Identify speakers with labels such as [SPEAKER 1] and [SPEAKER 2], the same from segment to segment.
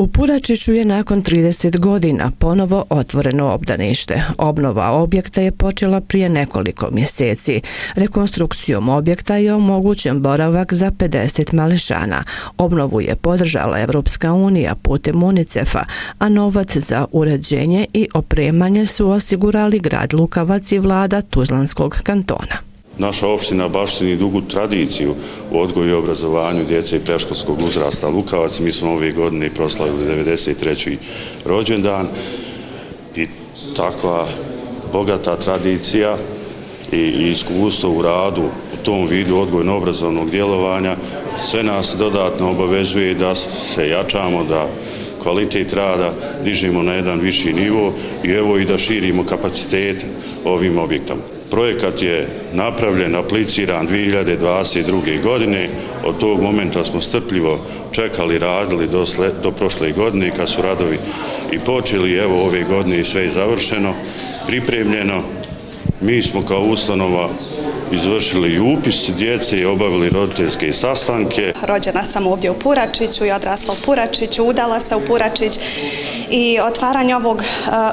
[SPEAKER 1] U Puračiću je nakon 30 godina ponovo otvoreno obdanište. Obnova objekta je počela prije nekoliko mjeseci. Rekonstrukcijom objekta je omogućen boravak za 50 mališana. Obnovu je podržala Evropska unija putem UNICEF-a, a novac za uređenje i opremanje su osigurali grad Lukavac i vlada Tuzlanskog kantona.
[SPEAKER 2] Naša opština baštini dugu tradiciju u odgoju i obrazovanju djece i predškolskog uzrasta Lukavac. Mi smo ove godine proslavili 93. rođendan i takva bogata tradicija i iskustvo u radu u tom vidu odgojno-obrazovnog djelovanja sve nas dodatno obavezuje da se jačamo, da kvalitet rada dižemo na jedan viši nivo i evo i da širimo kapacitete ovim objektom. Projekat je napravljen, apliciran 2022. godine. Od tog momenta smo strpljivo čekali, radili do prošle godine kad su radovi i počeli. Evo ove godine i sve je završeno, pripremljeno. Mi smo kao ustanova izvršili upis djece i obavili roditeljske sastanke.
[SPEAKER 3] Rođena sam ovdje u Puračiću i odrasla u Puračiću, udala se u Puračić i otvaranje ovog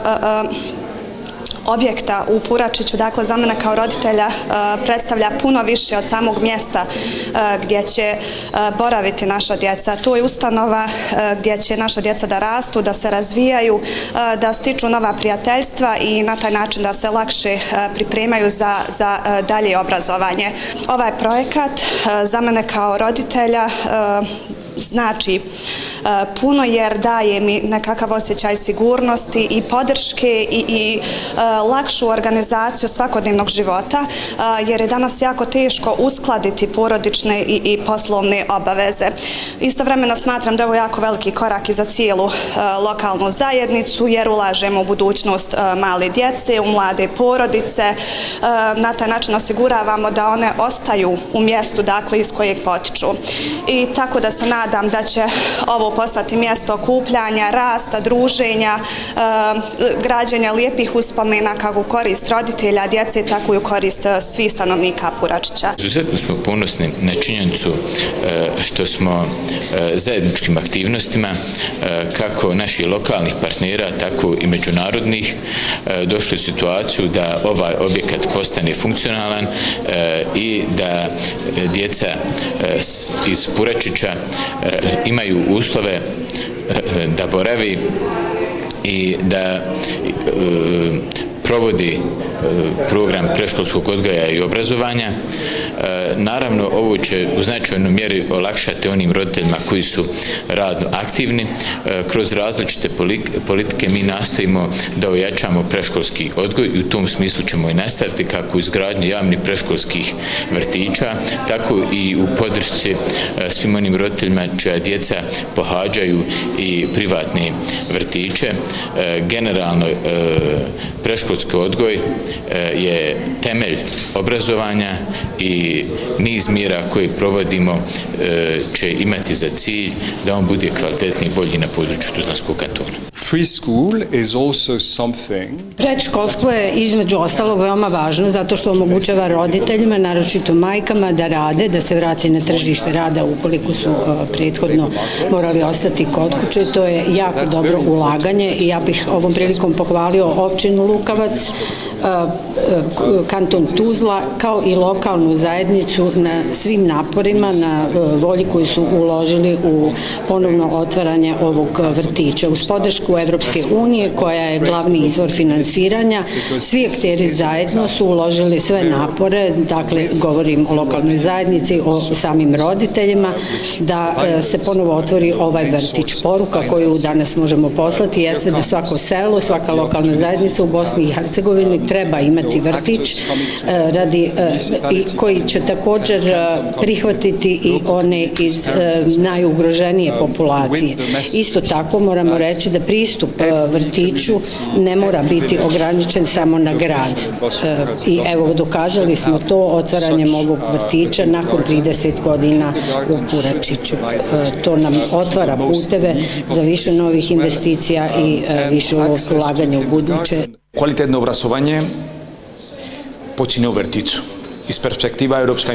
[SPEAKER 3] objekta u Puračiću, dakle za mene kao roditelja predstavlja puno više od samog mjesta gdje će boraviti naša djeca. To je ustanova gdje će naša djeca da rastu, da se razvijaju, da stiču nova prijateljstva i na taj način da se lakše pripremaju za dalje obrazovanje. Ovaj projekat za mene kao roditelja znači puno jer daje mi nekakav osjećaj sigurnosti i podrške i lakšu organizaciju svakodnevnog života jer je danas jako teško uskladiti porodične i poslovne obaveze. Istovremeno smatram da je ovo jako veliki korak i za cijelu lokalnu zajednicu jer ulažemo u budućnost male djece, u mlade porodice. Na taj način osiguravamo da one ostaju u mjestu dakle iz kojeg potiču. I tako da se nadam da će ovo postati mjesto okupljanja, rasta, druženja, građenja lijepih uspomena kako u korist roditelja, djece, tako i u korist svih stanovnika Puračića.
[SPEAKER 4] Izuzetno smo ponosni na činjenicu što smo zajedničkim aktivnostima, kako naših lokalnih partnera, tako i međunarodnih, došli u situaciju da ovaj objekat postane funkcionalan i da djeca iz Puračića imaju uslove da boravi i da provodi program predškolskog odgoja i obrazovanja. Naravno, ovo će u značajnoj mjeri olakšati onim roditeljima koji su radno aktivni. Kroz različite politike mi nastojimo da ojačamo predškolski odgoj i u tom smislu ćemo i nastaviti kako u izgradnji javnih predškolskih vrtića, tako i u podršci svim onim roditeljima čija djeca pohađaju i privatne vrtiće. Generalno, predškolski odgoj je temelj obrazovanja i niz mjera koje provodimo će imati za cilj da on bude kvalitetniji i bolji na području Tuzlanskog kantona.
[SPEAKER 5] Predškolstvo je između ostalog veoma važno zato što omogućava roditeljima, naročito majkama, da rade, da se vrati na tržište rada ukoliko su prethodno morali ostati kod kuće. To je jako dobro ulaganje i ja bih ovom prilikom pohvalio općinu Lukavac, kanton Tuzla, kao i lokalnu zajednicu na svim naporima, na volji koju su uložili u ponovno otvaranje ovog vrtića. Uz podršku Evropske unije, koja je glavni izvor finansiranja, svi akteri zajedno su uložili sve napore, dakle govorim o lokalnoj zajednici, o samim roditeljima, da se ponovo otvori ovaj vrtić. Poruka koju danas možemo poslati jeste da svako selo, svaka lokalna zajednica u Bosni i Hercegovini treba imati vrtić koji će također prihvatiti i one iz najugroženije populacije. Isto tako moramo reći da pristup vrtiću ne mora biti ograničen samo na grad. I evo, dokazali smo to otvaranjem ovog vrtića nakon 30 godina u Puračiću. To nam otvara puteve za više novih investicija i više ulaganja u buduće.
[SPEAKER 6] Kvalitetno obrazovanje počinje u vrtiću. Iz perspektiva Europska